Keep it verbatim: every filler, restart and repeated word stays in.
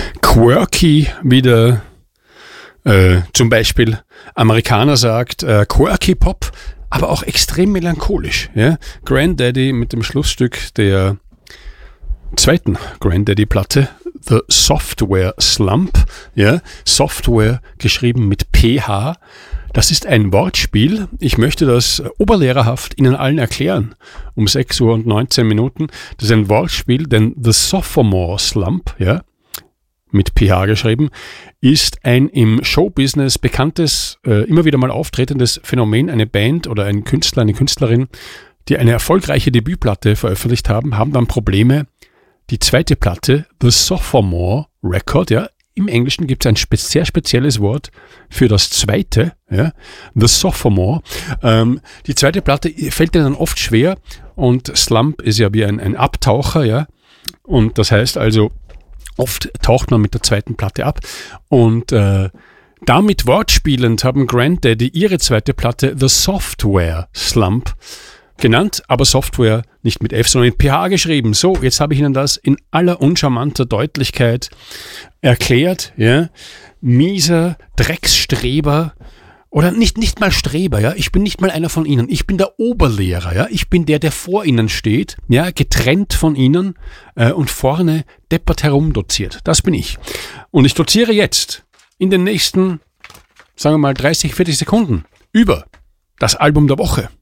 quirky, wie der äh, zum Beispiel Amerikaner sagt, äh, quirky Pop, aber auch extrem melancholisch. Ja? Grandaddy mit dem Schlussstück der zweiten Grandaddy-Platte, The Software Slump, ja? Software geschrieben mit P H. Das ist ein Wortspiel. Ich möchte das oberlehrerhaft Ihnen allen erklären. Um sechs Uhr und neunzehn Minuten. Das ist ein Wortspiel, denn The Sophomore Slump, ja, mit P H geschrieben, ist ein im Showbusiness bekanntes, äh, immer wieder mal auftretendes Phänomen. Eine Band oder ein Künstler, eine Künstlerin, die eine erfolgreiche Debütplatte veröffentlicht haben, haben dann Probleme. Die zweite Platte, The Sophomore Record, ja, im Englischen gibt es ein spe- sehr spezielles Wort für das zweite, ja, The Sophomore. Ähm, die zweite Platte fällt ihnen dann oft schwer und Slump ist ja wie ein, ein Abtaucher, ja, und das heißt also, oft taucht man mit der zweiten Platte ab und äh, damit wortspielend haben Grandaddy ihre zweite Platte The Software Slump genannt, aber Software nicht mit F, sondern mit P H geschrieben. So, jetzt habe ich Ihnen das in aller uncharmanter Deutlichkeit erklärt. Ja? Mieser Drecksstreber oder nicht, nicht mal Streber. Ja? Ich bin nicht mal einer von Ihnen. Ich bin der Oberlehrer. Ja? Ich bin der, der vor Ihnen steht, ja? Getrennt von Ihnen äh, und vorne deppert herumdoziert. Das bin ich. Und ich doziere jetzt in den nächsten, sagen wir mal, dreißig, vierzig Sekunden über das Album der Woche.